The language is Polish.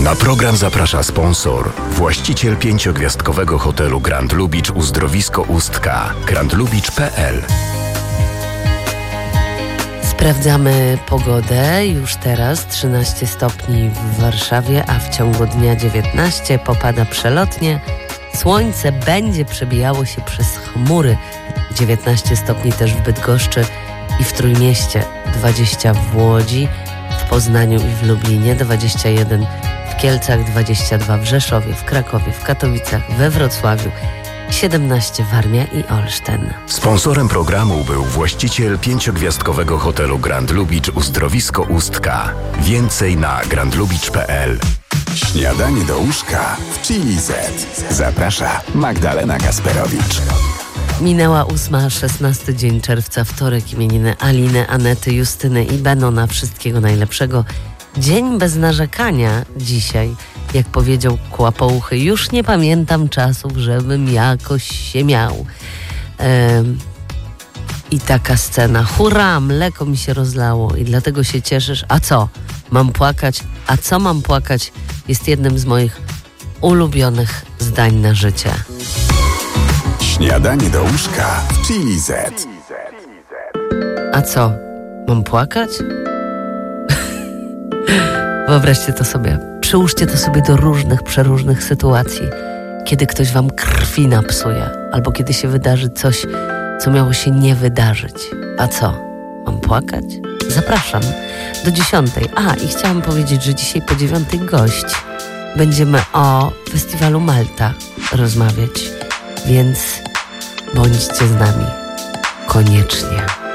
Na program zaprasza sponsor, właściciel 5-gwiazdkowego hotelu Grand Lubicz Uzdrowisko Ustka, grandlubicz.pl. Sprawdzamy pogodę. Już teraz 13 stopni w Warszawie, a w ciągu dnia 19. Popada przelotnie. Słońce będzie przebijało się przez chmury. 19 stopni też w Bydgoszczy i w Trójmieście, 20 w Łodzi, w Poznaniu i w Lublinie, 21 w Kielcach, 22 w Rzeszowie, w Krakowie, w Katowicach, we Wrocławiu, 17 Warmia i Olsztyn. Sponsorem programu był właściciel 5-gwiazdkowego hotelu Grand Lubicz Uzdrowisko Ustka. Więcej na grandlubicz.pl. Śniadanie do łóżka w Chili Z. Zaprasza Magdalena Gasperowicz. Minęła 8, 16 dzień czerwca, wtorek, imieniny Aliny, Anety, Justyny i Benona. Wszystkiego najlepszego. Dzień bez narzekania dzisiaj. Jak powiedział Kłapouchy, już nie pamiętam czasów, żebym jakoś się miał. I taka scena. Hurra, mleko mi się rozlało i dlatego się cieszysz. A co? Mam płakać? A co mam płakać? Jest jednym z moich ulubionych zdań na życie. Śniadanie do łóżka w Chili Z. A co? Mam płakać? Wyobraźcie to sobie. Przyłóżcie to sobie do różnych, przeróżnych sytuacji. Kiedy ktoś wam krwi napsuje, albo kiedy się wydarzy coś, co miało się nie wydarzyć. A co? Mam płakać? Zapraszam do 10. I chciałam powiedzieć, że dzisiaj po 9 gość. Będziemy o festiwalu Malta rozmawiać. Więc bądźcie z nami. Koniecznie.